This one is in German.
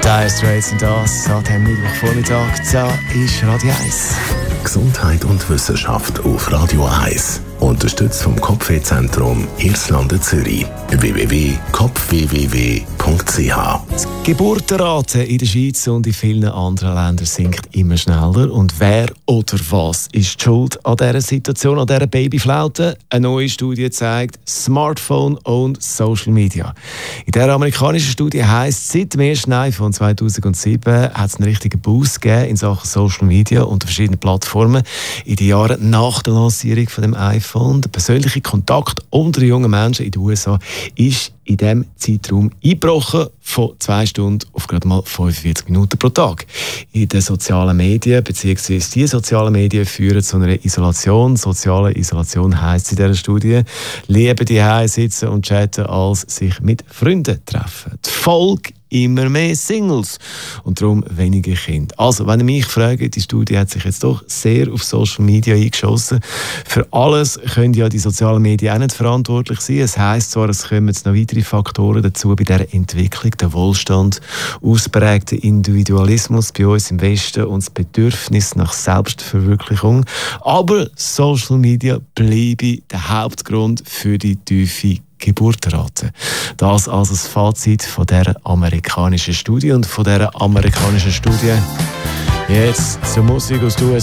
Dire Straits und das am Mittwochvormittag. Da ist Radio 1. Gesundheit und Wissenschaft auf Radio 1. Unterstützt vom Kopfwehzentrum Irlande Zürich. www.kopfwww.ch. Die Geburtenrate in der Schweiz und in vielen anderen Ländern sinkt immer schneller. Und wer oder was ist die schuld an dieser Situation, an dieser Babyflaute? Eine neue Studie zeigt Smartphone und Social Media. In dieser amerikanischen Studie heisst, seit dem 1. Mai von 2007 hat es einen richtigen Boost gegeben in Sachen Social Media und verschiedenen Plattformen. In den Jahren nach der Lancierung von dem iPhone. Der persönliche Kontakt unter jungen Menschen in den USA ist in diesem Zeitraum eingebrochen von 2 Stunden auf gerade mal 45 Minuten pro Tag. In den sozialen Medien, beziehungsweise die sozialen Medien, führen zu einer Isolation. Soziale Isolation heisst in dieser Studie, lieber die Hause sitzen und chatten, als sich mit Freunden treffen. Die Folge: immer mehr Singles und darum weniger Kinder. Also, wenn ihr mich fragt, die Studie hat sich jetzt doch sehr auf Social Media eingeschossen. Für alles können ja die sozialen Medien auch nicht verantwortlich sein. Es heisst zwar, es kommen jetzt noch weitere Faktoren dazu bei dieser Entwicklung, der Wohlstand, ausprägter Individualismus bei uns im Westen und das Bedürfnis nach Selbstverwirklichung. Aber Social Media bleibe der Hauptgrund für die tiefe Geburtenrate. Das also das Fazit von dieser amerikanischen Studie. Und von dieser amerikanischen Studie jetzt zur Musik aus den USA.